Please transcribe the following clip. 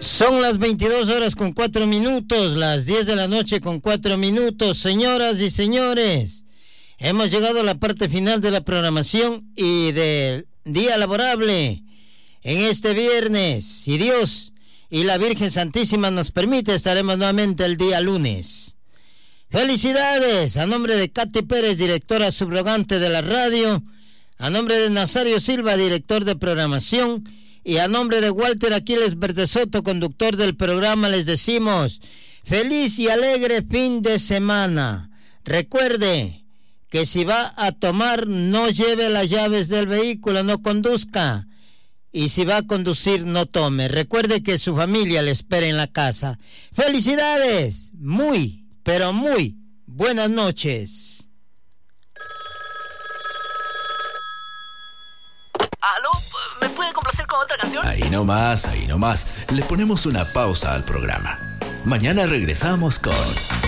Son las 22 horas con 4 minutos, las 10 de la noche con 4 minutos. Señoras y señores, hemos llegado a la parte final de la programación y del día laborable. En este viernes, si Dios y la Virgen Santísima nos permite, estaremos nuevamente el día lunes. Felicidades a nombre de Katy Pérez, directora subrogante de la radio, a nombre de Nazario Silva, director de programación, y a nombre de Walter Aquiles Bertesoto, conductor del programa, les decimos feliz y alegre fin de semana. Recuerde que si va a tomar, no lleve las llaves del vehículo, no conduzca. Y si va a conducir, no tome. Recuerde que su familia le espera en la casa. ¡Felicidades! Muy, pero muy buenas noches. ¿Aló? ¿Me puede complacer con otra canción? Ahí nomás. Le ponemos una pausa al programa. Mañana regresamos con